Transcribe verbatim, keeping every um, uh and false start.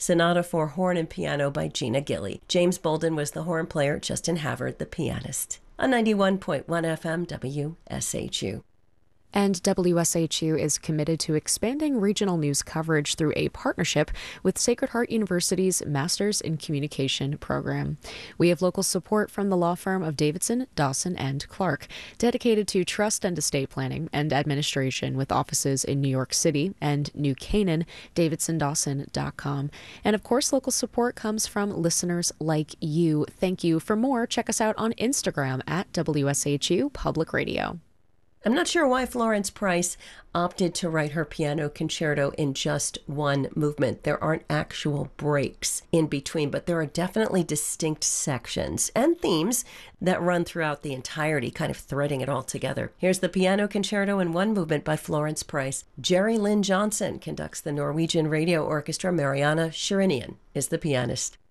Sonata for Horn and Piano by Gina Gilly. James Bolden was the horn player, Justin Havard the pianist. On ninety-one point one F M W S H U. And W S H U is committed to expanding regional news coverage through a partnership with Sacred Heart University's Masters in Communication program. We have local support from the law firm of Davidson, Dawson, and Clark, dedicated to trust and estate planning and administration with offices in New York City and New Canaan, davidson dawson dot com. And of course, local support comes from listeners like you. Thank you. For more, check us out on Instagram at W S H U Public Radio. I'm not sure why Florence Price opted to write her piano concerto in just one movement. There aren't actual breaks in between, but there are definitely distinct sections and themes that run throughout the entirety, kind of threading it all together. Here's the piano concerto in one movement by Florence Price. Jerry Lynn Johnson conducts the Norwegian Radio Orchestra. Mariana Sherinian is the pianist.